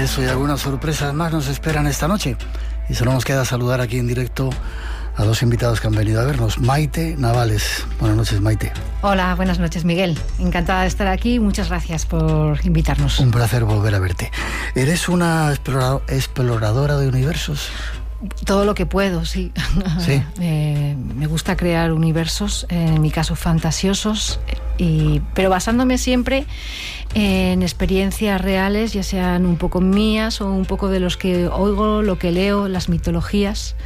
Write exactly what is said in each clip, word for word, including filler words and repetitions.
Eso y algunas sorpresas más nos esperan esta noche. Y solo nos queda saludar aquí en directo a dos invitados que han venido a vernos. Maite Navales. Buenas noches, Maite. Hola, buenas noches, Miguel. Encantada de estar aquí. Muchas gracias por invitarnos. Un placer volver a verte. ¿Eres una explora- exploradora de universos? Todo lo que puedo, sí. ¿Sí? eh, me gusta crear universos, en mi caso fantasiosos, y, pero basándome siempre en experiencias reales, ya sean un poco mías o un poco de los que oigo, lo que leo, las mitologías.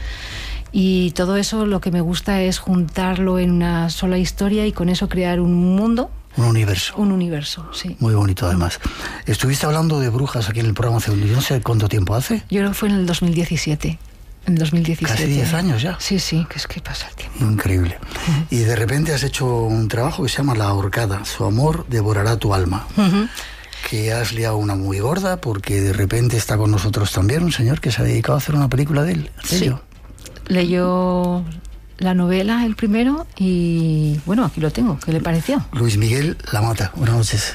Y todo eso lo que me gusta es juntarlo en una sola historia y con eso crear un mundo. Un universo. Un universo, sí. Muy bonito, además. Estuviste hablando de brujas aquí en el programa hace un... no sé cuánto tiempo hace. Yo creo que fue en el dos mil diecisiete. En dos mil diecisiete. Casi diez años ya. Sí, sí, que es que pasa el tiempo. Increíble. Uh-huh. Y de repente has hecho un trabajo que se llama La Ahorcada. Su amor devorará tu alma. Uh-huh. Que has liado una muy gorda porque de repente está con nosotros también un señor que se ha dedicado a hacer una película de él. ¿En serio? Sí. Leyó la novela el primero y bueno, aquí lo tengo. ¿Qué le pareció? Luis Miguel Lamata. Buenas noches.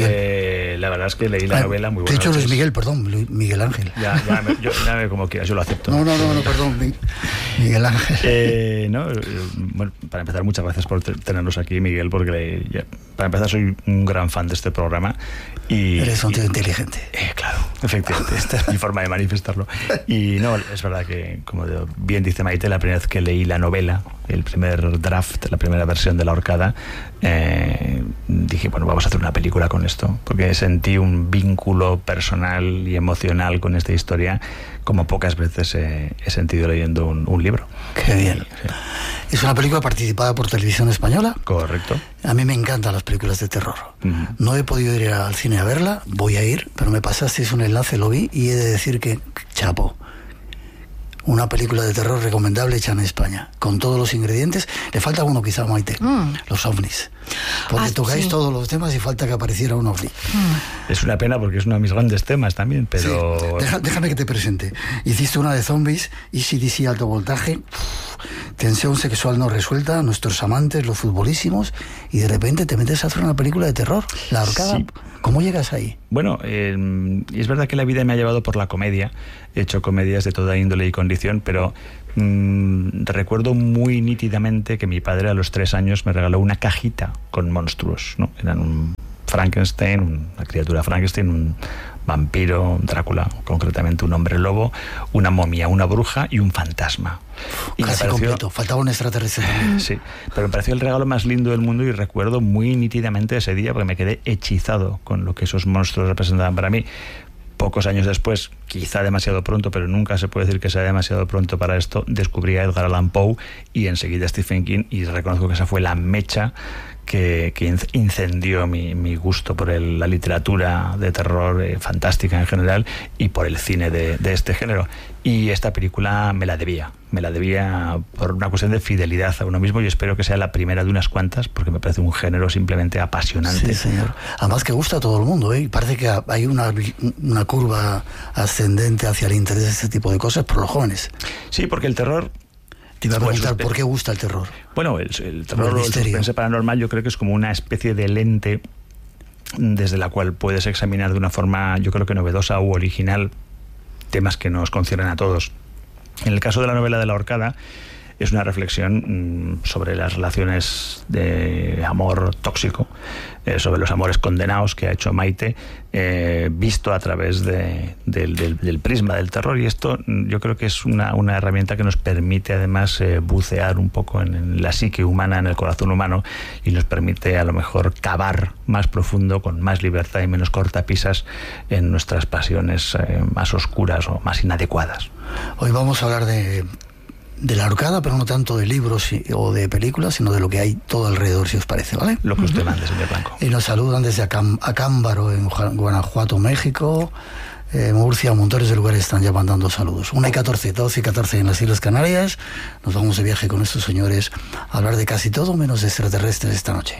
Eh, la verdad es que leí la ah, novela muy buena. Te he dicho noches. Luis Miguel, perdón, Luis Miguel Ángel. Ya, ya, me, yo, ya me, como quieras, yo lo acepto. No, no, no, no perdón, Miguel Ángel. Eh, no, bueno, para empezar, muchas gracias por tenernos aquí, Miguel, porque ya, para empezar soy un gran fan de este programa. Y, Eres un tío y, inteligente. Eh, claro, efectivamente, esta es mi forma de manifestarlo. Y no, es verdad que, como bien dice Maite, la primera vez que leí la novela, el primer draft, la primera versión de La Ahorcada, eh, dije, bueno, vamos a hacer una película con esto, porque sentí un vínculo personal y emocional con esta historia como pocas veces eh, he sentido leyendo un, un libro. Qué bien. Y, sí. Es una película participada por Televisión Española. Correcto. A mí me encantan las películas de terror. Uh-huh. No he podido ir al cine a verla, voy a ir, pero me pasasteis un enlace, lo vi y he de decir que, chapo, una película de terror recomendable hecha en España, con todos los ingredientes. Le falta uno quizá, Maite, mm. los ovnis. Porque ah, tocáis sí. todos los temas y falta que apareciera un ovni. Mm. Es una pena porque es uno de mis grandes temas también, pero... Sí. Deja, déjame que te presente. Hiciste una de zombies, A C D C alto voltaje, tensión sexual no resuelta, nuestros amantes, los futbolísimos, y de repente te metes a hacer una película de terror, La Ahorcada. Sí. ¿Cómo llegas ahí? Bueno, eh, es verdad que la vida me ha llevado por la comedia. He hecho comedias de toda índole y condición, pero mmm, recuerdo muy nítidamente que mi padre a los tres años me regaló una cajita con monstruos, ¿no? Eran un Frankenstein, una criatura Frankenstein, un vampiro, Drácula, concretamente un hombre lobo, una momia, una bruja y un fantasma. Y casi pareció, completo, faltaba un extraterrestre también. Sí, pero me pareció el regalo más lindo del mundo y recuerdo muy nítidamente ese día porque me quedé hechizado con lo que esos monstruos representaban para mí. Pocos años después, quizá demasiado pronto, pero nunca se puede decir que sea demasiado pronto para esto, descubrí a Edgar Allan Poe y enseguida Stephen King, y reconozco que esa fue la mecha que, que incendió mi, mi gusto por el, la literatura de terror eh, fantástica en general y por el cine de, de este género. Y esta película me la debía, me la debía por una cuestión de fidelidad a uno mismo, y espero que sea la primera de unas cuantas, porque me parece un género simplemente apasionante. Sí, señor. Además que gusta a todo el mundo, ¿eh? Parece que hay una, una curva ascendente hacia el interés de este tipo de cosas por los jóvenes. Sí, porque el terror... Te iba a preguntar, ¿por qué gusta el terror? Bueno, el, el terror o el suspense paranormal yo creo que es como una especie de lente desde la cual puedes examinar de una forma, yo creo que novedosa u original, temas que nos conciernen a todos. En el caso de la novela de La Ahorcada, es una reflexión mmm, sobre las relaciones de amor tóxico, eh, sobre los amores condenados que ha hecho Maite, eh, visto a través de, de, de, del prisma del terror. Y esto yo creo que es una, una herramienta que nos permite además eh, bucear un poco en, en la psique humana, en el corazón humano, y nos permite a lo mejor cavar más profundo, con más libertad y menos cortapisas, en nuestras pasiones eh, más oscuras o más inadecuadas. Hoy vamos a hablar de... de La Ahorcada, pero no tanto de libros o de películas, sino de lo que hay todo alrededor, si os parece, ¿vale? Lo que usted mande, señor Blanco. Y nos saludan desde Acám- Acámbaro, en Guanajuato, México, eh, Murcia, montones de lugares están ya mandando saludos. una y catorce, doce y catorce en las Islas Canarias. Nos vamos de viaje con estos señores a hablar de casi todo menos de extraterrestres esta noche.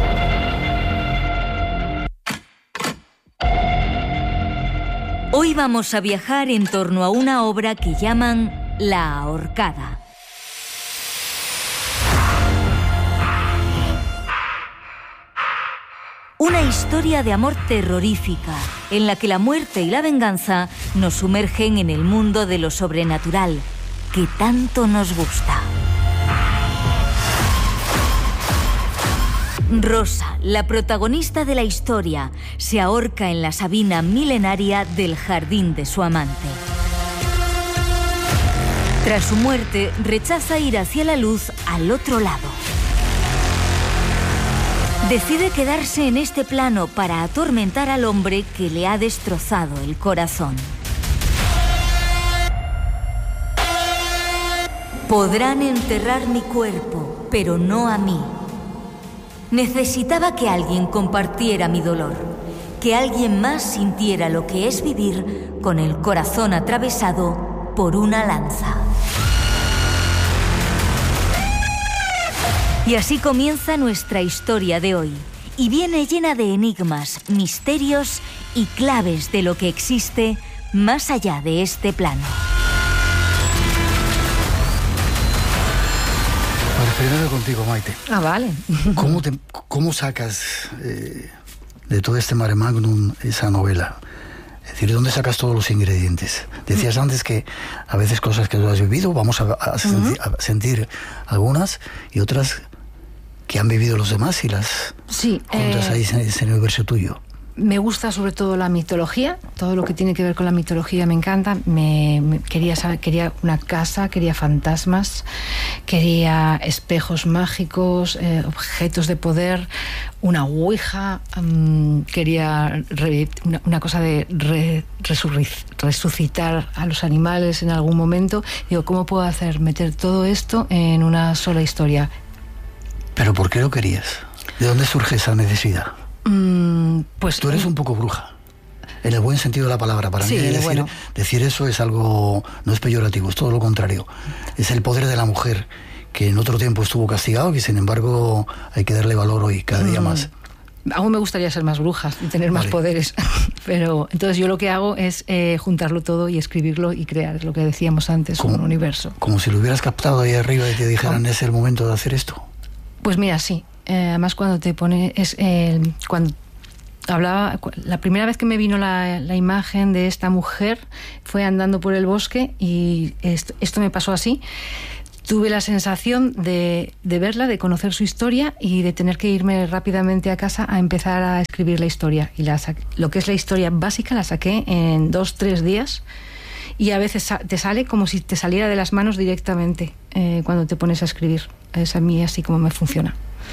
Hoy vamos a viajar en torno a una obra que llaman La Ahorcada. Una historia de amor terrorífica, en la que la muerte y la venganza nos sumergen en el mundo de lo sobrenatural, que tanto nos gusta. Rosa, la protagonista de la historia, se ahorca en la sabina milenaria del jardín de su amante. Tras su muerte, rechaza ir hacia la luz al otro lado. Decide quedarse en este plano para atormentar al hombre que le ha destrozado el corazón. Podrán enterrar mi cuerpo, pero no a mí. Necesitaba que alguien compartiera mi dolor, que alguien más sintiera lo que es vivir con el corazón atravesado por una lanza. Y así comienza nuestra historia de hoy, y viene llena de enigmas, misterios y claves de lo que existe más allá de este plano. Vale, primero contigo, Maite. Ah, vale. ¿Cómo, te, cómo sacas eh, de todo este mare magnum esa novela? Es decir, ¿dónde sacas todos los ingredientes? Decías mm. antes que a veces cosas que tú has vivido, vamos a, a, sentir, uh-huh. a sentir algunas y otras que han vivido los demás y las sí, juntas eh, ahí en ese universo tuyo. Me gusta sobre todo la mitología, todo lo que tiene que ver con la mitología me encanta. Me, me quería saber, quería una casa, quería fantasmas, quería espejos mágicos, eh, objetos de poder, una ouija, um, quería re, una, una cosa de re, resurri- resucitar a los animales en algún momento. Digo, ¿cómo puedo hacer meter todo esto en una sola historia? ¿Pero por qué lo querías? ¿De dónde surge esa necesidad? Mm, pues tú eres un poco bruja, en el buen sentido de la palabra. Para sí, mí decir, bueno. decir eso es algo, no es peyorativo, es todo lo contrario. Es el poder de la mujer, que en otro tiempo estuvo castigado, que sin embargo hay que darle valor hoy, cada día mm. más. Aún me gustaría ser más bruja y tener más vale. poderes, pero entonces yo lo que hago es eh, juntarlo todo y escribirlo y crear lo que decíamos antes, como, un universo. Como si lo hubieras captado ahí arriba y te dijeran, ¿es el momento de hacer esto? Pues mira, sí. Eh, además cuando te pone es eh, cuando hablaba la primera vez que me vino la, la imagen de esta mujer fue andando por el bosque y esto, esto me pasó así. Tuve la sensación de, de verla, de conocer su historia y de tener que irme rápidamente a casa a empezar a escribir la historia. Y la sa- lo que es la historia básica la saqué en dos, tres días. Y a veces te sale como si te saliera de las manos directamente eh, cuando te pones a escribir. Es a mí así como me funciona.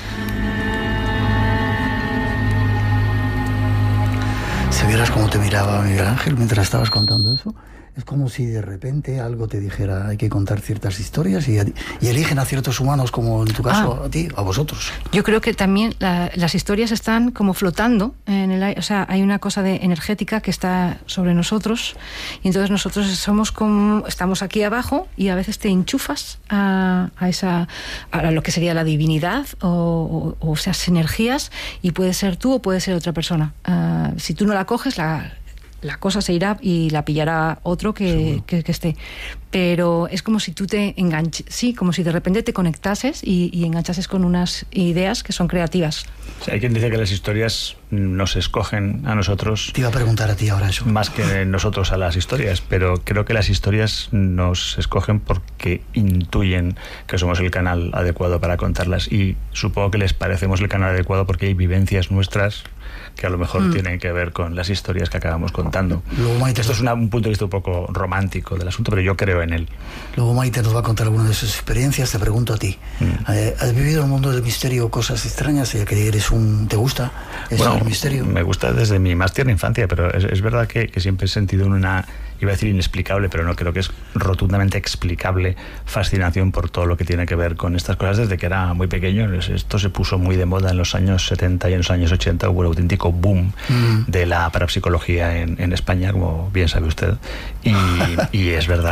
Si vieras cómo te miraba Miguel Ángel mientras estabas contando eso, es como si de repente algo te dijera hay que contar ciertas historias y, y eligen a ciertos humanos, como en tu caso, ah, a ti, a vosotros. Yo creo que también la, las historias están como flotando en el aire, o sea, hay una cosa de energética que está sobre nosotros y entonces nosotros somos como, estamos aquí abajo y a veces te enchufas a, a esa, a lo que sería la divinidad o, o, o esas energías y puede ser tú o puede ser otra persona. Uh, si tú no la coges, la la cosa se irá y la pillará otro que, que, que esté. Pero es como si tú te enganches, sí, como si de repente te conectases y, y enganchases con unas ideas que son creativas. Sí, hay quien dice que las historias nos escogen a nosotros. Te iba a preguntar a ti ahora eso. Más que nosotros a las historias, pero creo que las historias nos escogen porque intuyen que somos el canal adecuado para contarlas y supongo que les parecemos el canal adecuado porque hay vivencias nuestras que a lo mejor mm. tienen que ver con las historias que acabamos contando. Luego, Maite, esto es una, un punto de vista un poco romántico del asunto, pero yo creo en él. Luego Maite nos va a contar alguna de sus experiencias. Te pregunto a ti, mm. eh, ¿has vivido en el mundo del misterio cosas extrañas? Ya que eres un... ¿Te gusta eso bueno, del misterio? Me gusta desde mi más tierna infancia, pero es, es verdad que, que siempre he sentido una, iba a decir inexplicable, pero no, creo que es rotundamente explicable, fascinación por todo lo que tiene que ver con estas cosas desde que era muy pequeño. Esto se puso muy de moda en los años setenta y en los años ochenta, hubo un auténtico boom mm. de la parapsicología en, en España, como bien sabe usted, y, y es verdad que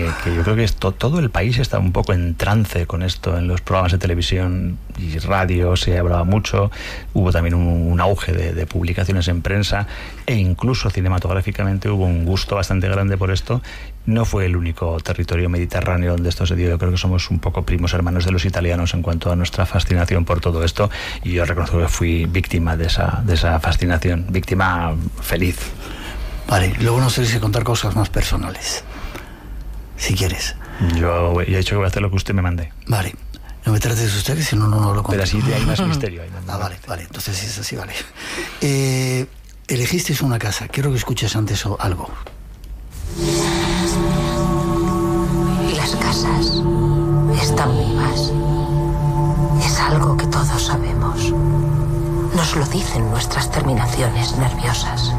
que, que yo creo que esto, todo el país está un poco en trance con esto. En los programas de televisión y radio se hablaba mucho, hubo también un, un auge de, de publicaciones en prensa, e incluso cinematográficamente hubo un gusto bastante grande por esto. No fue el único territorio mediterráneo donde esto se dio. Yo creo que somos un poco primos hermanos de los italianos en cuanto a nuestra fascinación por todo esto, y yo reconozco que fui víctima de esa, de esa fascinación, víctima feliz. Vale, luego nos tenéis que contar cosas más personales, si quieres. Yo he dicho que voy a hacer lo que usted me mande. Vale, no me trates de usted, que si no, no, no lo conto. Pero así hay más misterio. Hay más ah, vale, vale, entonces sí, es así, vale. Eh, elegisteis una casa, quiero que escuches antes algo. Las casas están vivas. Es algo que todos sabemos. Nos lo dicen nuestras terminaciones nerviosas.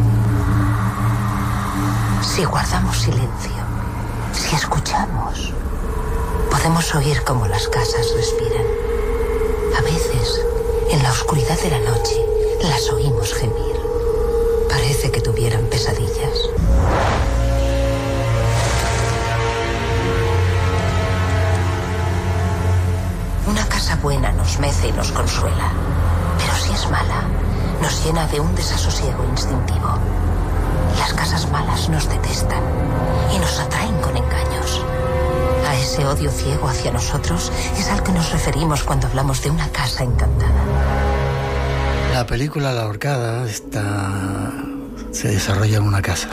Si guardamos silencio, si escuchamos, podemos oír cómo las casas respiran. A veces, en la oscuridad de la noche, las oímos gemir. Parece que tuvieran pesadillas. Una casa buena nos mece y nos consuela, pero si es mala, nos llena de un desasosiego instintivo. Las casas malas nos detestan y nos atraen con engaños. A ese odio ciego hacia nosotros es al que nos referimos cuando hablamos de una casa encantada. La película La Ahorcada está... se desarrolla en una casa.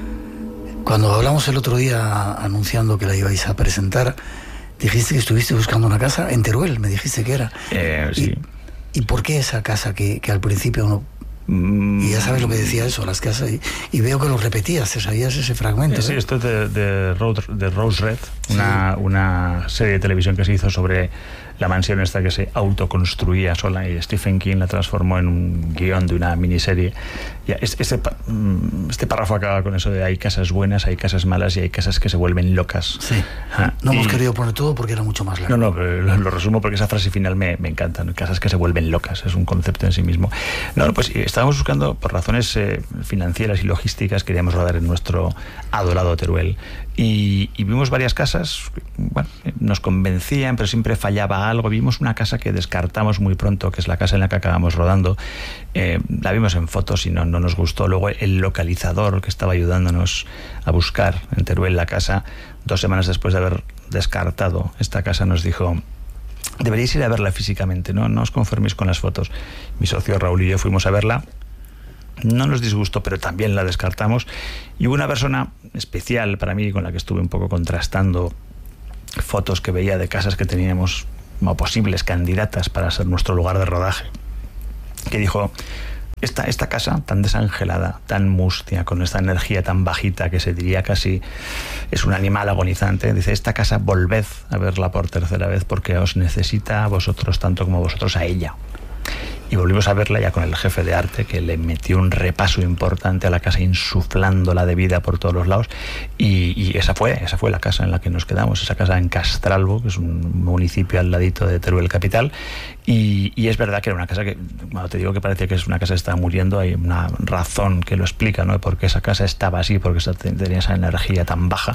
Cuando hablamos el otro día anunciando que la ibais a presentar, dijiste que estuviste buscando una casa en Teruel, me dijiste que era. Eh, sí. ¿Y, ¿Y por qué esa casa que, que al principio uno... Y ya sabes lo que decía eso, las casas, y, y veo que lo repetías, te sabías ese fragmento. Sí, ¿eh? Esto es de, de, Road, de Rose Red, sí. una, una serie de televisión que se hizo sobre la mansión esta que se autoconstruía sola, y Stephen King la transformó en un guión de una miniserie. Ya, este, este párrafo acaba con eso de hay casas buenas, hay casas malas y hay casas que se vuelven locas. Sí. Ah, no y, hemos querido poner todo porque era mucho más largo. No, no, pero lo, lo resumo porque esa frase final me, me encanta, ¿no? Casas que se vuelven locas, es un concepto en sí mismo. No, pues estábamos buscando, por razones eh, financieras y logísticas, queríamos rodar en nuestro adorado Teruel. Y, y vimos varias casas, bueno, nos convencían, pero siempre fallaba algo. Vimos una casa que descartamos muy pronto, que es la casa en la que acabamos rodando. Eh, la vimos en fotos y no, no nos gustó. Luego el localizador que estaba ayudándonos a buscar en Teruel la casa, dos semanas después de haber descartado esta casa, nos dijo: deberíais ir a verla físicamente, ¿no? No os conforméis con las fotos. Mi socio Raúl y yo fuimos a verla. No nos disgustó, pero también la descartamos. Y hubo una persona especial para mí con la que estuve un poco contrastando fotos que veía de casas que teníamos como posibles candidatas para ser nuestro lugar de rodaje, que dijo: esta, esta casa tan desangelada, tan mustia, con esta energía tan bajita que se diría casi es un animal agonizante, dice: esta casa volved a verla por tercera vez porque os necesita a vosotros tanto como vosotros a ella. Y volvimos a verla ya con el jefe de arte, que le metió un repaso importante a la casa, insuflándola de vida por todos los lados. Y, y esa fue esa fue la casa en la que nos quedamos, esa casa en Castralbo, que es un municipio al ladito de Teruel capital. Y, y es verdad que era una casa que, bueno, te digo que parece que es una casa que está muriendo, hay una razón que lo explica, ¿no? Porque esa casa estaba así, porque tenía esa energía tan baja.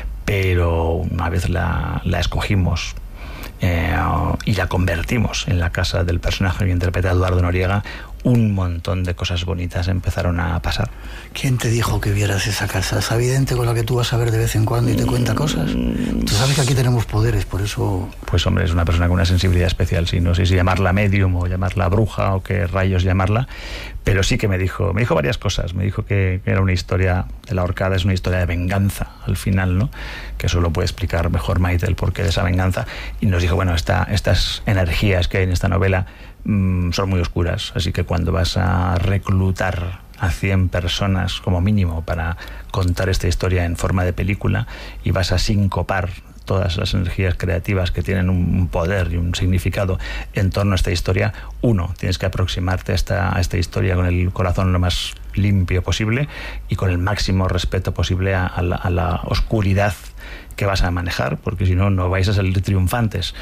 Pero una vez la, la escogimos, Eh, y la convertimos en la casa del personaje que interpreta Eduardo Noriega, un montón de cosas bonitas empezaron a pasar. ¿Quién te dijo que vieras esa casa? ¿Es evidente con la que tú vas a ver de vez en cuando y te cuenta cosas? Tú sabes que aquí tenemos poderes, por eso... Pues hombre, es una persona con una sensibilidad especial, sí, no sé si llamarla medium o llamarla bruja o qué rayos llamarla, pero sí que me dijo, me dijo varias cosas. Me dijo que era una historia de La Ahorcada, es una historia de venganza al final, ¿no? Que eso lo puede explicar mejor Maite, el porqué de esa venganza. Y nos dijo, bueno, esta, estas energías que hay en esta novela mmm, son muy oscuras, así que cuando vas a reclutar a cien personas como mínimo para contar esta historia en forma de película y vas a sincopar todas las energías creativas que tienen un poder y un significado en torno a esta historia, uno, tienes que aproximarte a esta, a esta historia con el corazón lo más limpio posible y con el máximo respeto posible a, a, la, a la oscuridad que vas a manejar, porque si no, no vais a salir triunfantes.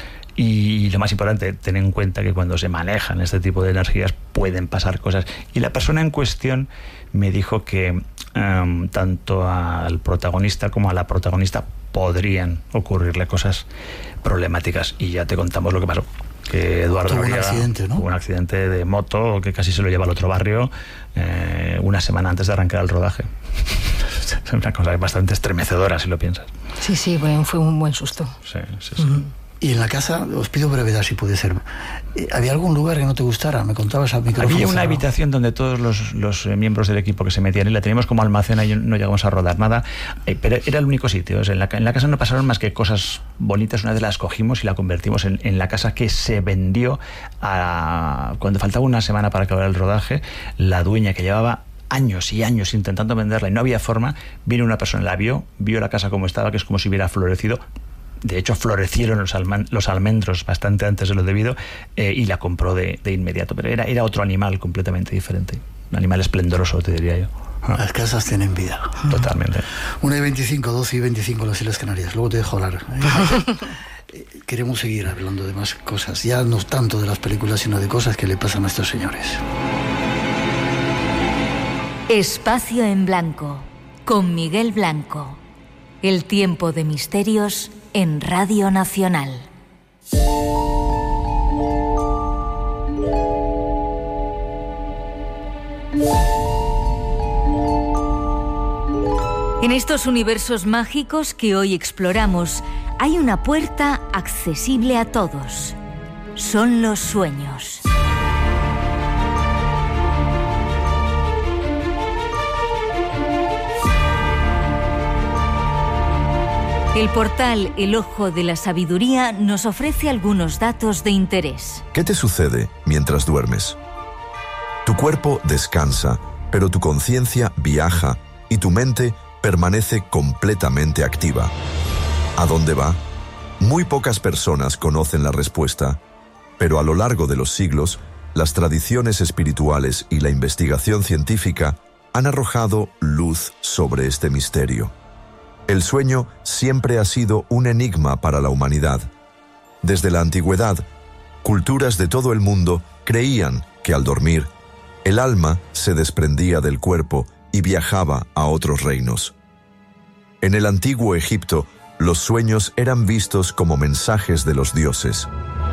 Y lo más importante, ten en cuenta que cuando se manejan este tipo de energías pueden pasar cosas. Y la persona en cuestión me dijo que um, tanto al protagonista como a la protagonista podrían ocurrirle cosas problemáticas. Y ya te contamos lo que pasó. Que Eduardo tuvo Noriega un accidente, ¿no? Tuvo un accidente de moto que casi se lo lleva al otro barrio eh, una semana antes de arrancar el rodaje. Es una cosa bastante estremecedora si lo piensas. Sí, sí, bueno, fue un buen susto. Sí, sí, sí. Uh-huh. Y en la casa, os pido brevedad si puede ser. ¿Había algún lugar que no te gustara? Me contabas al micrófono. Había una cerrado. habitación donde todos los, los miembros del equipo que se metían y la teníamos como almacén, ahí no llegamos a rodar nada, eh, pero era el único sitio. O sea, en, la, en la casa no pasaron más que cosas bonitas. Una vez la escogimos y la convertimos en, en la casa que se vendió a, cuando faltaba una semana para acabar el rodaje. La dueña, que llevaba años y años intentando venderla y no había forma, vino una persona, la vio, vio la casa como estaba, que es como si hubiera florecido. De hecho, florecieron los, alman, los almendros bastante antes de lo debido, eh, y la compró de, de inmediato. Pero era, era otro animal completamente diferente. Un animal esplendoroso, te diría yo. Las casas tienen vida. Totalmente. una y veinticinco, doce y veinticinco en las Islas Canarias. Luego te dejo hablar. Queremos seguir hablando de más cosas. Ya no tanto de las películas, sino de cosas que le pasan a estos señores. Espacio en Blanco, con Miguel Blanco. El tiempo de misterios en Radio Nacional. En estos universos mágicos que hoy exploramos, hay una puerta accesible a todos. Son los sueños. El portal El Ojo de la Sabiduría nos ofrece algunos datos de interés. ¿Qué te sucede mientras duermes? Tu cuerpo descansa, pero tu conciencia viaja y tu mente permanece completamente activa. ¿A dónde va? Muy pocas personas conocen la respuesta, pero a lo largo de los siglos, las tradiciones espirituales y la investigación científica han arrojado luz sobre este misterio. El sueño siempre ha sido un enigma para la humanidad. Desde la antigüedad, culturas de todo el mundo creían que al dormir, el alma se desprendía del cuerpo y viajaba a otros reinos. En el antiguo Egipto, los sueños eran vistos como mensajes de los dioses.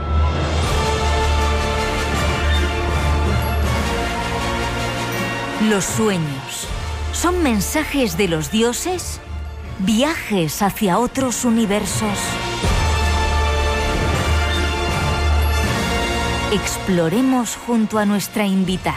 Los sueños son mensajes de los dioses. Viajes hacia otros universos. Exploremos junto a nuestra invitada.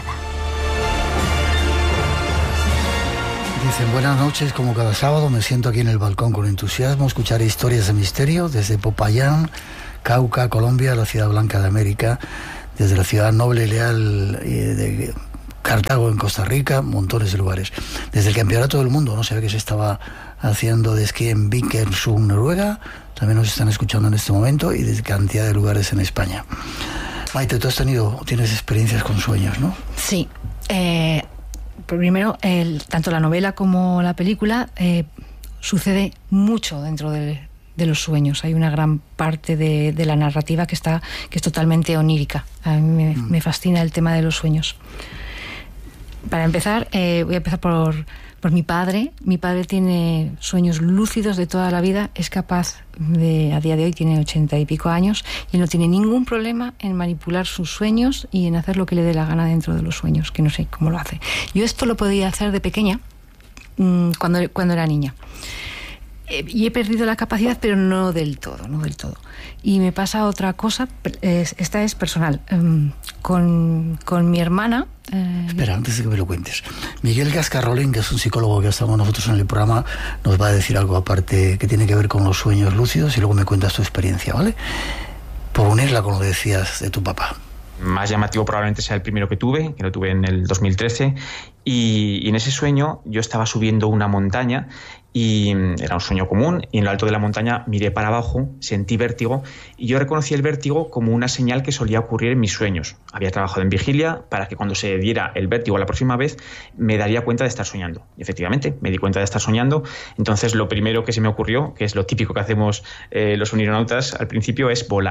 Dicen, buenas noches, como cada sábado me siento aquí en el balcón con entusiasmo, escucharé historias de misterio desde Popayán, Cauca, Colombia, la ciudad blanca de América, desde la ciudad noble y leal de Cartago en Costa Rica, montones de lugares. Desde el Campeonato del Mundo, no se ve que se estaba haciendo de esquí en Vikersund, Noruega, también nos están escuchando en este momento, y desde cantidad de lugares en España. Maite, tú has tenido, tienes experiencias con sueños, ¿no? Sí. Eh, primero, el, tanto la novela como la película eh, sucede mucho dentro de, de los sueños. Hay una gran parte de, de la narrativa que está que es totalmente onírica. A mí me, mm. me fascina el tema de los sueños. Para empezar, eh, voy a empezar por, por mi padre. Mi padre tiene sueños lúcidos de toda la vida. Es capaz de, a día de hoy tiene ochenta y pico años, y no tiene ningún problema en manipular sus sueños y en hacer lo que le dé la gana dentro de los sueños, que no sé cómo lo hace. Yo esto lo podía hacer de pequeña, cuando, cuando era niña. Y he perdido la capacidad, pero no del todo, no del todo. Y me pasa otra cosa, esta es personal. Con, con mi hermana... Eh... Espera, antes de que me lo cuentes. Miguel Gascarrolín, que es un psicólogo que ha estado con nosotros en el programa, nos va a decir algo aparte que tiene que ver con los sueños lúcidos, y luego me cuentas tu experiencia, ¿vale? Por unirla con lo que decías de tu papá. Más llamativo probablemente sea el primero que tuve, que lo tuve en el dos mil trece, y, y en ese sueño yo estaba subiendo una montaña, y era un sueño común, y en lo alto de la montaña miré para abajo, sentí vértigo, y yo reconocí el vértigo como una señal que solía ocurrir en mis sueños. Había trabajado en vigilia para que cuando se diera el vértigo la próxima vez me daría cuenta de estar soñando. Y efectivamente, me di cuenta de estar soñando. Entonces lo primero que se me ocurrió, que es lo típico que hacemos eh, los unironautas al principio, es volar.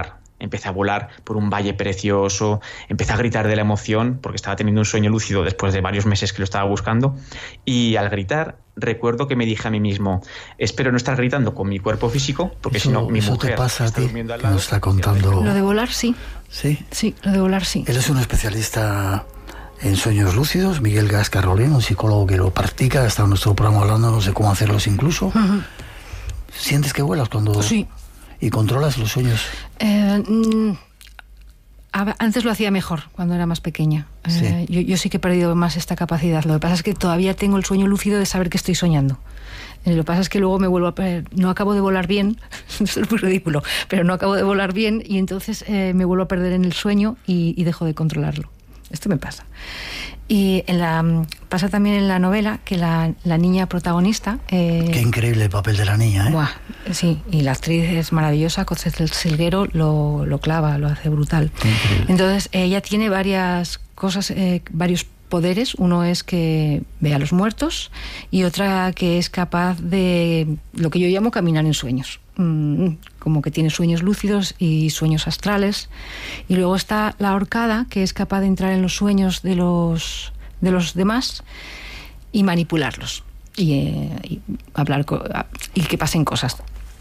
empecé a volar por un valle precioso, empecé a gritar de la emoción porque estaba teniendo un sueño lúcido después de varios meses que lo estaba buscando, y al gritar recuerdo que me dije a mí mismo, espero no estar gritando con mi cuerpo físico, porque eso, si no mi eso mujer te pasa está a ti, durmiendo al que lado. nos está contando. Lo de volar sí. Sí. Sí, lo de volar sí. Él es un especialista en sueños lúcidos, Miguel Gas Carolino, un psicólogo que lo practica, ha estado en nuestro programa hablando, no sé cómo hacerlos incluso. Uh-huh. ¿Sientes que vuelas cuando...? Sí. ¿Y controlas los sueños? Eh, mm, antes lo hacía mejor, cuando era más pequeña. Sí. Eh, yo, yo sí que he perdido más esta capacidad. Lo que pasa es que todavía tengo el sueño lúcido de saber que estoy soñando. Eh, lo que pasa es que luego me vuelvo a perder. No acabo de volar bien, esto es muy ridículo, pero no acabo de volar bien y entonces eh, me vuelvo a perder en el sueño y, y dejo de controlarlo. Esto me pasa. Y en la, pasa también en la novela que la, la niña protagonista... Eh, Qué increíble el papel de la niña, ¿eh? Buah, sí, y la actriz es maravillosa, Concepción Silguero lo, lo clava, lo hace brutal. Entonces, ella tiene varias cosas, eh, varios poderes. Uno es que ve a los muertos y otra que es capaz de lo que yo llamo caminar en sueños. Como que tiene sueños lúcidos y sueños astrales. Y luego está la ahorcada, que es capaz de entrar en los sueños de los, de los demás y manipularlos y, eh, y hablar co- y que pasen cosas.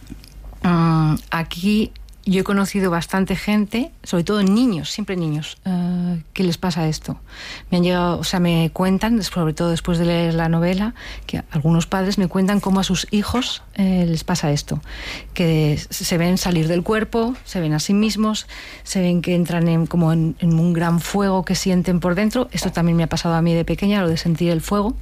Um, aquí yo he conocido bastante gente, sobre todo niños, siempre niños, uh, que les pasa esto. Me han llegado, o sea, me cuentan, sobre todo después de leer la novela, que algunos padres me cuentan cómo a sus hijos eh, les pasa esto, que se ven salir del cuerpo, se ven a sí mismos, se ven que entran en, como en, en un gran fuego que sienten por dentro. Esto también me ha pasado a mí de pequeña, lo de sentir el fuego.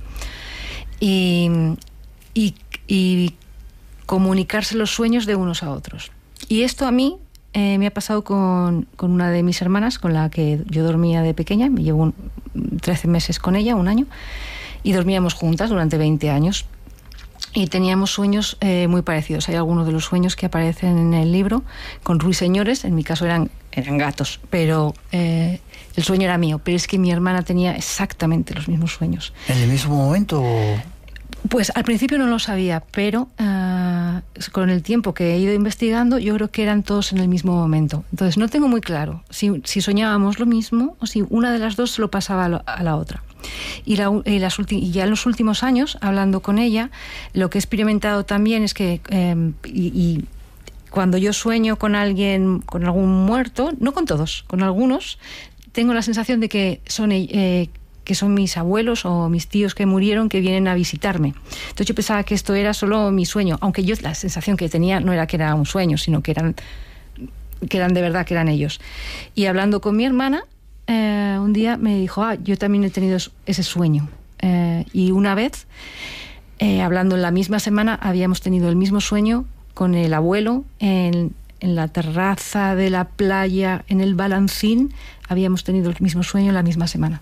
Y, y, y comunicarse los sueños de unos a otros. Y esto a mí eh, me ha pasado con, con una de mis hermanas, con la que yo dormía de pequeña. Me llevo un, trece meses con ella, un año, y dormíamos juntas durante veinte años. Y teníamos sueños eh, muy parecidos. Hay algunos de los sueños que aparecen en el libro con ruiseñores. En mi caso eran, eran gatos, pero eh, el sueño era mío. Pero es que mi hermana tenía exactamente los mismos sueños. ¿En el mismo momento? Pues al principio no lo sabía, pero uh, con el tiempo que he ido investigando, yo creo que eran todos en el mismo momento. Entonces no tengo muy claro si, si soñábamos lo mismo o si una de las dos se lo pasaba a, lo, a la otra. Y, la, y, las ulti- y ya en los últimos años, hablando con ella, lo que he experimentado también es que... Eh, y, y cuando yo sueño con alguien, con algún muerto, no con todos, con algunos, tengo la sensación de que son... Eh, que son mis abuelos o mis tíos que murieron, que vienen a visitarme. Entonces yo pensaba que esto era solo mi sueño, aunque yo la sensación que tenía no era que era un sueño, sino que eran, que eran de verdad, que eran ellos. Y hablando con mi hermana, eh, un día me dijo, ah, yo también he tenido ese sueño. Eh, y una vez, eh, hablando en la misma semana, habíamos tenido el mismo sueño con el abuelo en, en la terraza de la playa, en el Balancín. Habíamos tenido el mismo sueño en la misma semana.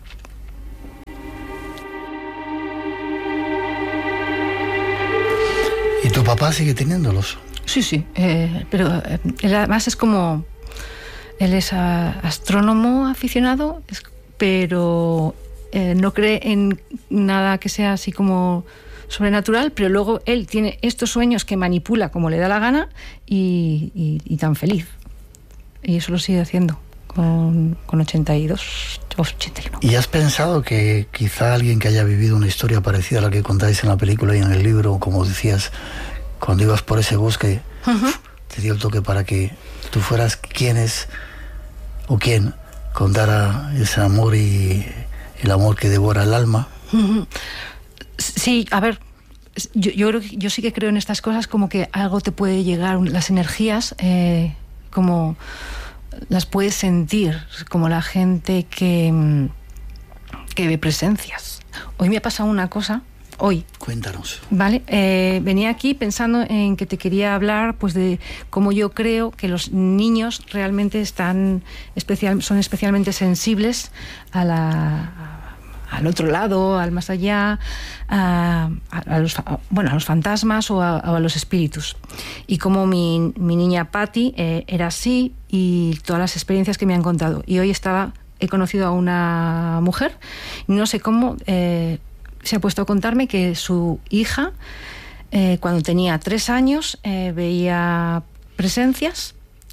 ¿Y tu papá sigue teniéndolos? Sí, sí, eh, pero eh, él además es como... Él es a, astrónomo aficionado, es, pero eh, no cree en nada que sea así como sobrenatural, pero luego él tiene estos sueños que manipula como le da la gana y, y, y tan feliz. Y eso lo sigue haciendo con, con ochenta y dos, ochenta y uno. ¿Y has pensado que quizá alguien que haya vivido una historia parecida a la que contáis en la película y en el libro, como decías, cuando ibas por ese bosque, uh-huh, te dio el toque para que tú fueras quien es o quien contara ese amor y el amor que devora el alma? Uh-huh. Sí, a ver, yo, yo, creo que, yo sí que creo en estas cosas, como que algo te puede llegar, las energías, eh, como las puedes sentir, como la gente que, que ve presencias. Hoy me ha pasado una cosa, hoy. Cuéntanos. Vale, eh, venía aquí pensando en que te quería hablar pues de cómo yo creo que los niños realmente están especial, son especialmente sensibles a la... al otro lado, al más allá, a, a, a, los, a, bueno, a los fantasmas o a, a los espíritus. Y como mi, mi niña Patty eh, era así, y todas las experiencias que me han contado. Y hoy estaba, he conocido a una mujer, no sé cómo, eh, se ha puesto a contarme que su hija, eh, cuando tenía tres años, eh, veía presencias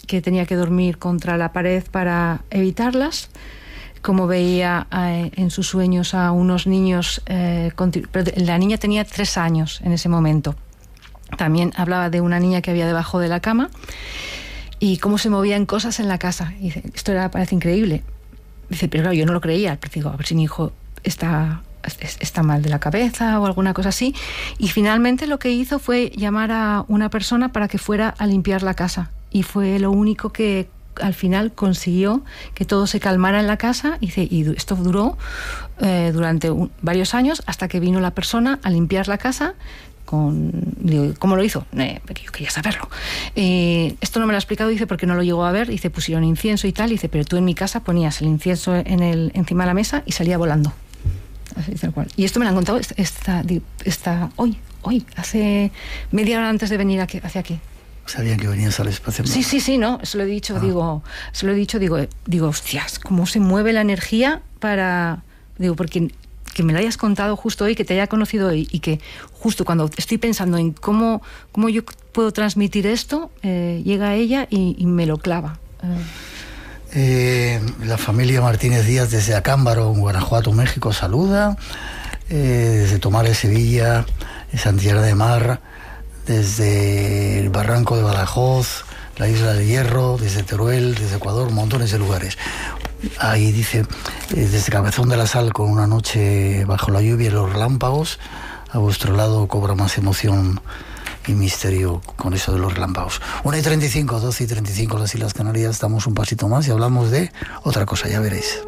que tenía que dormir contra la pared para evitarlas, como veía eh, en sus sueños a unos niños, eh, con, pero la niña tenía tres años en ese momento. También hablaba de una niña que había debajo de la cama y cómo se movían cosas en la casa. Y dice, esto era, parece increíble. Dice, pero claro, yo no lo creía. Digo, a ver si mi hijo está, está mal de la cabeza o alguna cosa así. Y finalmente lo que hizo fue llamar a una persona para que fuera a limpiar la casa. Y fue lo único que al final consiguió que todo se calmara en la casa. Y, dice, y esto duró eh, durante un, varios años hasta que vino la persona a limpiar la casa. Con, digo, ¿cómo lo hizo? Eh, yo quería saberlo. Eh, esto no me lo ha explicado, dice, porque no lo llegó a ver. Dice, pusieron incienso y tal. Dice, pero tú en mi casa ponías el incienso en el, encima de la mesa y salía volando. Así, tal cual. Y esto me lo han contado esta, esta, hoy, hoy, hace media hora antes de venir aquí, hacia aquí. ¿Sabían que venías al espacio? Sí, sí, sí, no, se lo he dicho, ah. digo, se lo he dicho, digo, digo, hostias, cómo se mueve la energía para, digo, porque que me lo hayas contado justo hoy, que te haya conocido hoy y que justo cuando estoy pensando en cómo, cómo yo puedo transmitir esto, eh, llega ella y, y me lo clava. Eh. Eh, la familia Martínez Díaz desde Acámbaro, en Guanajuato, México, saluda. Eh, desde Tomares, Sevilla, Santiago de Mar, desde el Barranco de Badajoz, la Isla de Hierro, desde Teruel, desde Ecuador, montones de lugares. Ahí dice, eh, desde Cabezón de la Sal, con una noche bajo la lluvia y los relámpagos, a vuestro lado cobra más emoción y misterio con eso de los relámpagos. una y treinta y cinco, doce y treinta y cinco las Islas Canarias, damos un pasito más y hablamos de otra cosa, ya veréis.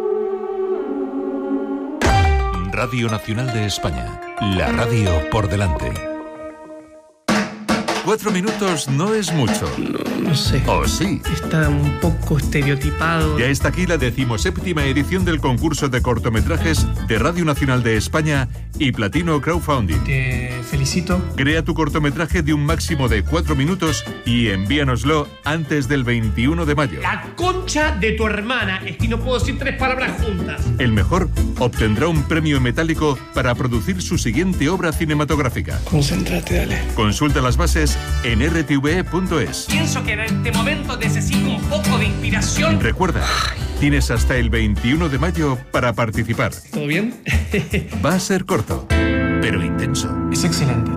Radio Nacional de España, la radio por delante. Cuatro minutos no es mucho. No, no sé. ¿O sí? Está un poco estereotipado. Ya está aquí la decimoséptima edición del concurso de cortometrajes de Radio Nacional de España y Platino Crowdfunding. Te felicito. Crea tu cortometraje de un máximo de cuatro minutos y envíanoslo antes del veintiuno de mayo. La concha de tu hermana. Es que no puedo decir tres palabras juntas. El mejor obtendrá un premio metálico para producir su siguiente obra cinematográfica. Concéntrate, dale. Consulta las bases en r t v e punto es. Pienso que en este momento necesito un poco de inspiración. Recuerda, tienes hasta el veintiuno de mayo para participar. ¿Todo bien? Va a ser corto, pero intenso. Es excelente.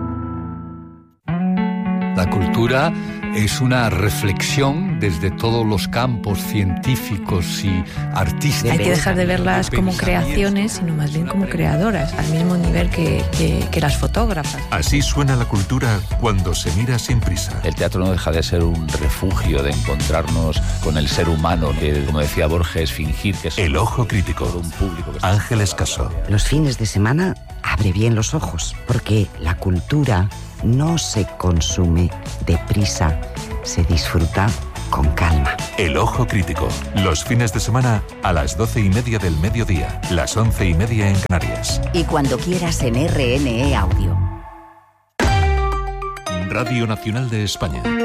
La cultura es una reflexión desde todos los campos científicos y artísticos. Hay que dejar de verlas como creaciones, sino más bien como creadoras, al mismo nivel que, que, que las fotógrafas. Así suena la cultura cuando se mira sin prisa. El teatro no deja de ser un refugio de encontrarnos con el ser humano, que, como decía Borges, fingir que es El Ojo Crítico. Un público que Ángeles Caso. Los fines de semana abre bien los ojos, porque la cultura no se consume deprisa, se disfruta con calma. El Ojo Crítico, los fines de semana a las doce y media del mediodía, las once y media en Canarias. Y cuando quieras en R N E Audio. Radio Nacional de España.